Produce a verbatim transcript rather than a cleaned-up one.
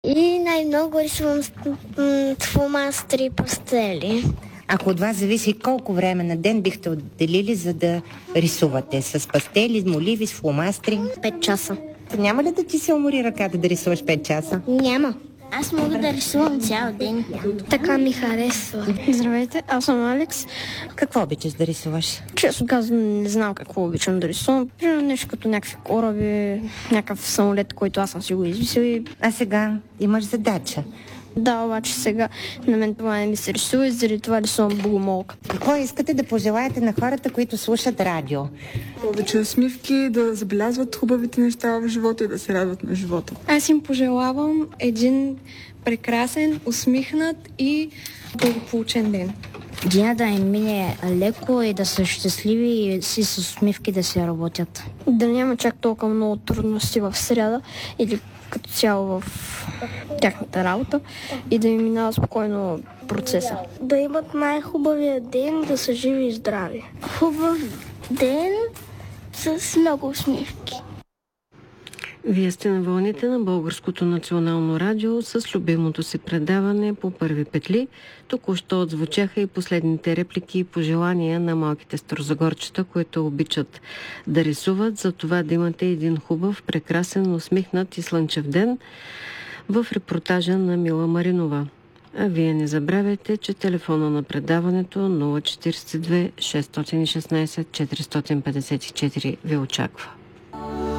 И най-много рисувам с м, фломастери и пастели. Ако от вас зависи колко време на ден бихте отделили, за да рисувате? С пастели, моливи, с фломастри? пет часа. Няма ли да ти се умори ръката да рисуваш пет часа? Няма. Аз мога да рисувам цял ден. Така ми харесва. Здравейте, аз съм Алекс. Какво обичаш да рисуваш? Често казвам, не знам какво обичам да рисувам. Примерно нещо като някакви кораби, някакъв самолет, който аз съм си го измислил и... А сега имаш задача. Да, обаче сега на мен това не ми се рисува и заради това рисувам богомолка. Какво искате да пожелаете на хората, които слушат радио? Повече усмивки, да забелязват хубавите неща в живота и да се радват на живота. Аз им пожелавам един прекрасен, усмихнат и благополучен ден. Деня да им мине леко и да са щастливи и си с усмивки да се работят. Да няма чак толкова много трудности в среда или като цяло в тяхната работа и да им минава спокойно процеса. Да имат най-хубавия ден, да са живи и здрави. Хубав ден с много усмивки. Вие сте на вълните на Българското национално радио с любимото си предаване по първи петли. Току-що отзвучаха и последните реплики и пожелания на малките старозагорчета, които обичат да рисуват, за това да имате един хубав, прекрасен, усмихнат и слънчев ден в репортажа на Мила Маринова. А вие не забравяйте, че телефона на предаването нула четиридесет и две шестстотин и шестнадесет четиристотин петдесет и четири ви очаква.